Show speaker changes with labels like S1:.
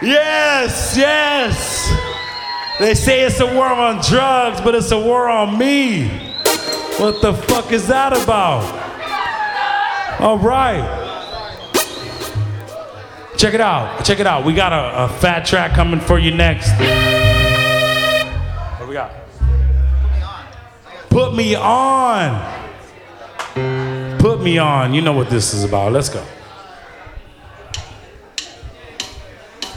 S1: Yes, yes. They say it's a war on drugs, but it's a war on me. What the fuck is that about? All right. Check it out. Check it out. We got a fat track coming for you next. What we got? Put me on. Put me on. You know what this is about. Let's go.